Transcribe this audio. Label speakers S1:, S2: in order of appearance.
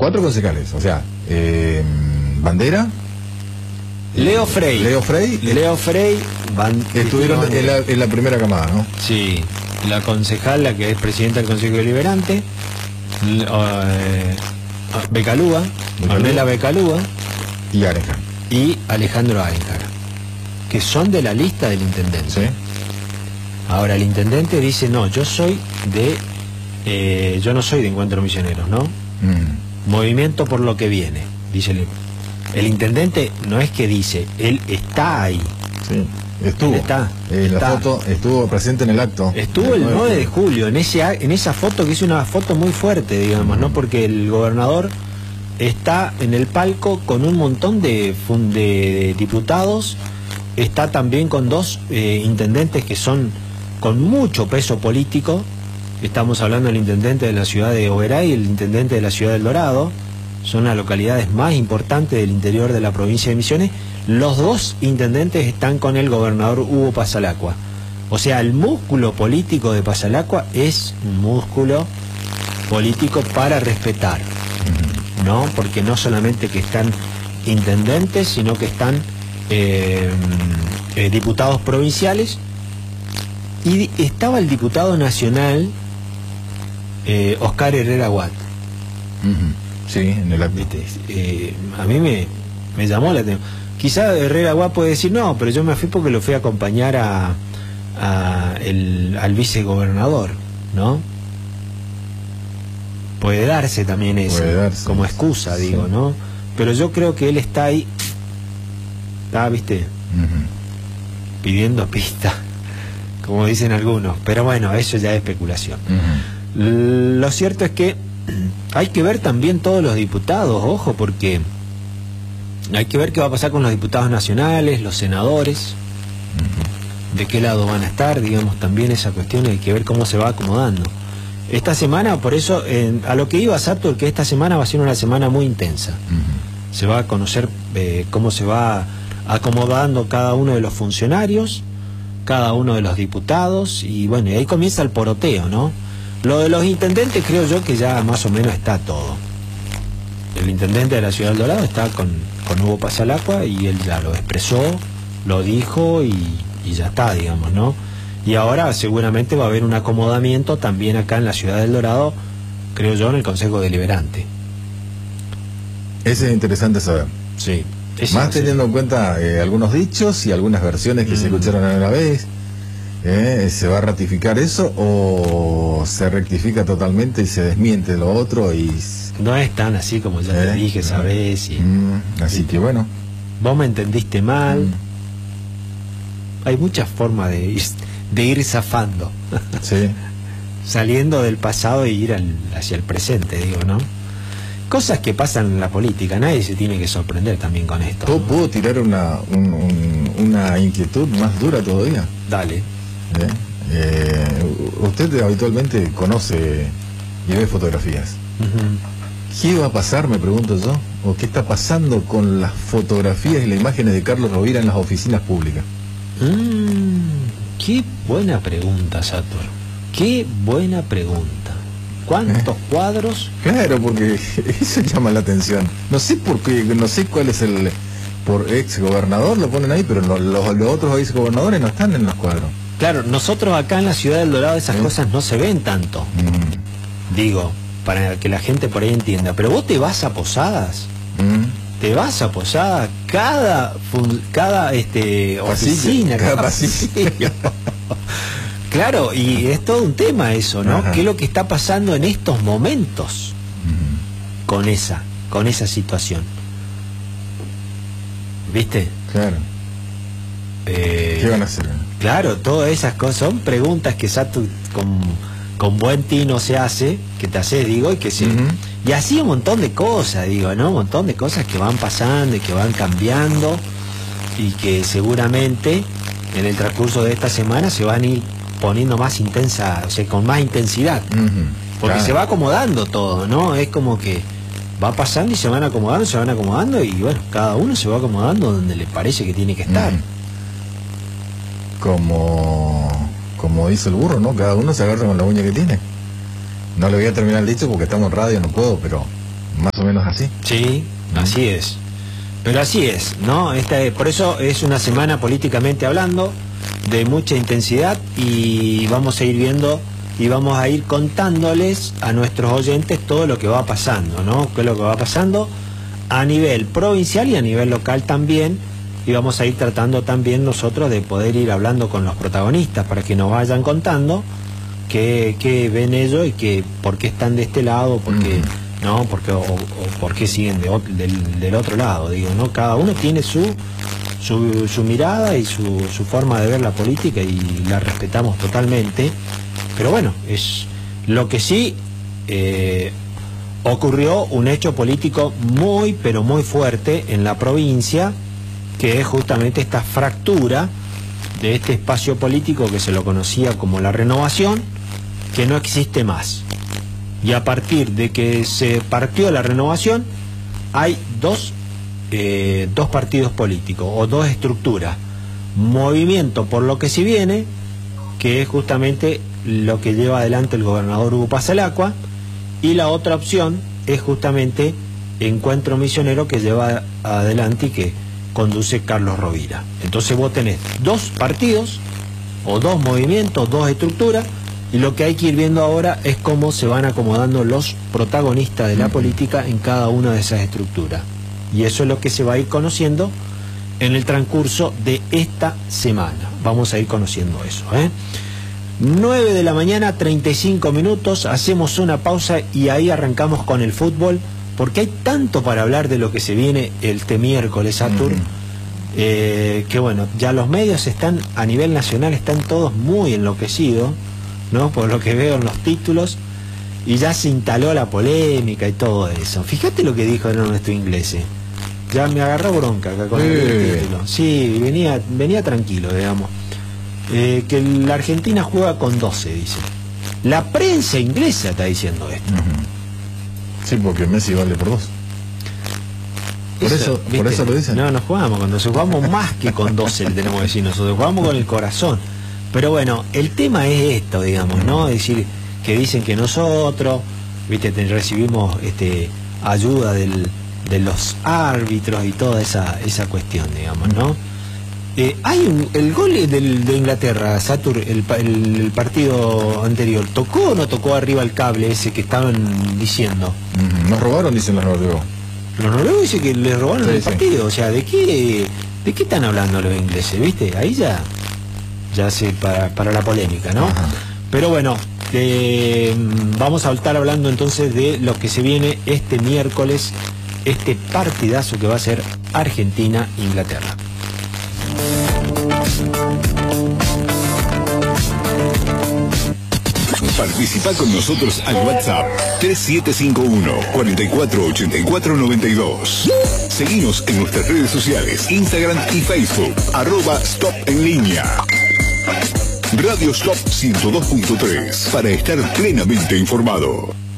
S1: 4 concejales, o sea, Bandera,
S2: Leo Frey.
S1: Leo Frey estuvieron en la primera camada, ¿no?
S2: Sí, la concejal, la que es presidenta del Consejo Deliberante, Becalúa, Ornella Becalúa
S1: y Arenjar.
S2: Y Alejandro Arenjar, que son de la lista del intendente.
S1: ¿Sí?
S2: Ahora el intendente dice, no, yo no soy de Encuentro Misioneros, ¿no? Movimiento por lo que viene, dice el intendente. No es que dice, él está ahí.
S1: Sí, estuvo. La foto estuvo presente en el acto.
S2: Estuvo el 9 de julio, en esa foto, que es una foto muy fuerte, digamos, ¿no? Porque el gobernador está en el palco con un montón de diputados, está también con 2 intendentes que son con mucho peso político. Estamos hablando del intendente de la ciudad de Oberá y el intendente de la ciudad del Dorado. Son las localidades más importantes del interior de la provincia de Misiones. Los 2 intendentes están con el gobernador Hugo Pasalacqua. O sea, el músculo político de Pasalacqua es un músculo político para respetar, ¿no? Porque no solamente que están intendentes, sino que están diputados provinciales. Y estaba el diputado nacional Oscar Herrera Watt.
S1: Sí, en el acto.
S2: A mí me llamó la atención. Quizá Herrera Watt puede decir, no, pero yo me fui porque lo fui a acompañar al vicegobernador, ¿no? Puede darse también eso, como excusa, sí. Digo, ¿no? Pero yo creo que él está ahí, ¿viste? Pidiendo pista, como dicen algunos. Pero bueno, eso ya es especulación. Lo cierto es que hay que ver también todos los diputados, ojo, porque hay que ver qué va a pasar con los diputados nacionales, los senadores, de qué lado van a estar, digamos, también esa cuestión hay que ver cómo se va acomodando. Esta semana, por eso, a lo que iba Sato, que esta semana va a ser una semana muy intensa. Se va a conocer cómo se va acomodando cada uno de los funcionarios, cada uno de los diputados, y bueno, y ahí comienza el poroteo, ¿no? Lo de los intendentes creo yo que ya más o menos está todo. El intendente de la ciudad del Dorado está con Hugo Pasalacqua y él ya lo expresó, lo dijo y ya está, digamos, ¿no? Y ahora seguramente va a haber un acomodamiento también acá en la ciudad del Dorado, creo yo, en el Consejo Deliberante.
S1: Ese es interesante saber.
S2: Sí.
S1: Más teniendo en cuenta algunos dichos y algunas versiones que se escucharon a la vez. ¿Se va a ratificar eso o se rectifica totalmente y se desmiente lo otro? Y
S2: no es tan así como ya te dije, ¿sabes?
S1: Así que bueno.
S2: Vos me entendiste mal. Hay muchas formas de ir zafando.
S1: Sí.
S2: Saliendo del pasado e ir hacia el presente, digo, ¿no? Cosas que pasan en la política, nadie se tiene que sorprender también con esto.
S1: ¿Puedo tirar una inquietud más dura todavía?
S2: Dale.
S1: Usted habitualmente conoce y ve fotografías. ¿Qué va a pasar, me pregunto yo? ¿O qué está pasando con las fotografías y las imágenes de Carlos Rovira en las oficinas públicas?
S2: Qué buena pregunta, Sator. Qué buena pregunta. ¿Cuántos cuadros?
S1: Claro, porque eso llama la atención. No sé por qué, no sé cuál es por ex gobernador lo ponen ahí, pero los otros ex gobernadores no están en los cuadros.
S2: Claro, nosotros acá en la ciudad del Dorado esas cosas no se ven tanto. Digo, para que la gente por ahí entienda. Pero vos te vas a Posadas. Te vas a Posadas, cada oficina, cada pasillo. Claro, y es todo un tema eso, ¿no? ¿Qué es lo que está pasando en estos momentos con esa situación? ¿Viste?
S1: Claro. ¿Qué van a hacer?
S2: Claro, todas esas cosas son preguntas que Sato con buen tino se hace, que te hace, digo, y que se... Y así un montón de cosas, digo, ¿no? Un montón de cosas que van pasando y que van cambiando y que seguramente en el transcurso de esta semana se van a ir poniendo más intensa, o sea, con más intensidad. Porque se va acomodando todo, ¿no? Es como que va pasando y se van acomodando y bueno, cada uno se va acomodando donde le parece que tiene que estar.
S1: Como dice el burro, ¿no? Cada uno se agarra con la uña que tiene. No le voy a terminar el dicho porque estamos en radio, no puedo, pero Más o menos así.
S2: Sí, así es. Pero así es, ¿no? Por eso es una semana políticamente hablando de mucha intensidad, y vamos a ir viendo y vamos a ir contándoles a nuestros oyentes todo lo que va pasando, ¿no? Qué es lo que va pasando a nivel provincial y a nivel local también, y vamos a ir tratando también nosotros de poder ir hablando con los protagonistas para que nos vayan contando qué ven ellos y por qué están de este lado, por qué, ¿no? Porque, o por qué siguen del otro lado, digo, ¿no? Cada uno tiene su mirada y su forma de ver la política, y la respetamos totalmente. Pero bueno, es lo que sí ocurrió un hecho político muy, pero muy fuerte en la provincia, que es justamente esta fractura de este espacio político que se lo conocía como la Renovación, que no existe más. Y a partir de que se partió la Renovación, hay dos partidos políticos, o dos estructuras. Movimiento por lo que se viene, que es justamente lo que lleva adelante el gobernador Hugo Pasalacqua, y la otra opción es justamente Encuentro Misionero, que lleva adelante y que conduce Carlos Rovira. Entonces vos tenés dos partidos, o dos movimientos, dos estructuras, y lo que hay que ir viendo ahora es cómo se van acomodando los protagonistas de la política en cada una de esas estructuras. Y eso es lo que se va a ir conociendo en el transcurso de esta semana. Vamos a ir conociendo eso, 9 de la mañana, 35 minutos, hacemos una pausa y ahí arrancamos con el fútbol, porque hay tanto para hablar de lo que se viene este miércoles, Satur, que bueno, ya los medios están, a nivel nacional, están todos muy enloquecidos, ¿no? Por lo que veo en los títulos, y ya se instaló la polémica y todo eso. Fíjate lo que dijo nuestro inglés. Ya me agarró bronca acá con el título. Sí, venía tranquilo, digamos. Que la Argentina juega con 12, dice. La prensa inglesa está diciendo esto.
S1: Sí, porque Messi vale por 2. Por eso lo dicen.
S2: No jugamos con 12, jugamos más que con 12, le tenemos que decir nosotros, jugamos con el corazón. Pero bueno, el tema es esto, digamos, ¿no? Es decir, que dicen que nosotros, viste, recibimos ayuda de los árbitros y toda esa cuestión, digamos, ¿no? Hay el gol de Inglaterra, Satur, el partido anterior, ¿tocó o no tocó arriba el cable ese que estaban diciendo?
S1: Nos robaron, dicen los noruegos.
S2: Los noruegos dicen que les robaron el partido, o sea, ¿de qué están hablando los ingleses? ¿Viste? Ahí ya se para la polémica, ¿no? Ajá. Pero bueno, vamos a estar hablando entonces de lo que se viene este miércoles, este partidazo que va a ser Argentina-Inglaterra.
S3: Participa con nosotros al WhatsApp 3751-448492. Seguinos en nuestras redes sociales, Instagram y Facebook, @Stop en línea. Radio Stop 102.3, para estar plenamente informado.